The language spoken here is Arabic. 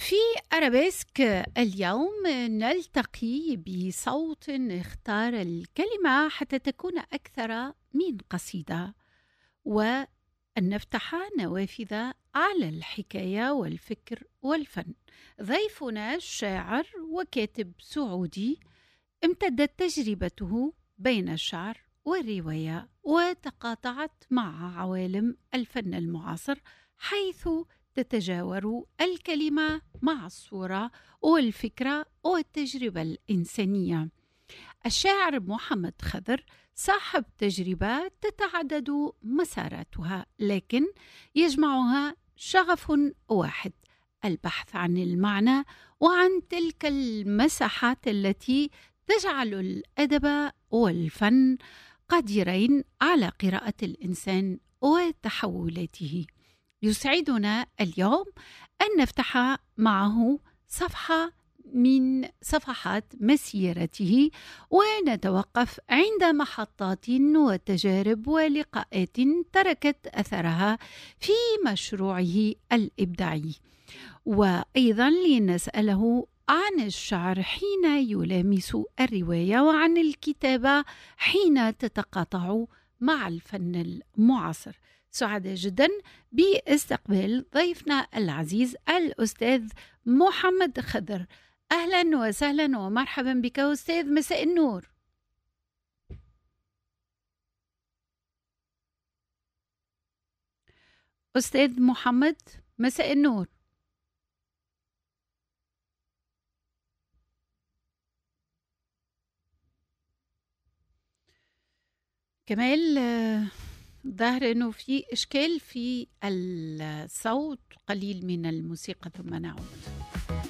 في أرابيسك اليوم نلتقي بصوت اختار الكلمة حتى تكون أكثر من قصيدة، وأن نفتح نوافذ على الحكاية والفكر والفن. ضيفنا الشاعر وكاتب سعودي امتدت تجربته بين الشعر والرواية وتقاطعت مع عوالم الفن المعاصر، حيث تتجاور الكلمة مع الصورة والفكرة والتجربة الإنسانية. الشاعر محمد خضر صاحب تجربة تتعدد مساراتها، لكن يجمعها شغف واحد: البحث عن المعنى وعن تلك المساحات التي تجعل الأدب والفن قادرين على قراءة الإنسان وتحولاته. يسعدنا اليوم أن نفتح معه صفحة من صفحات مسيرته ونتوقف عند محطات وتجارب ولقاءات تركت أثرها في مشروعه الإبداعي، وأيضا لنسأله عن الشعر حين يلامس الرواية، وعن الكتابة حين تتقاطع مع الفن المعاصر. سعداء جدا باستقبال ضيفنا العزيز الأستاذ محمد خضر. أهلا وسهلا ومرحبا بك أستاذ، مساء النور. أستاذ محمد، مساء النور. كمال، ظاهر أنه في إشكال في الصوت، قليل من الموسيقى ثم نعود.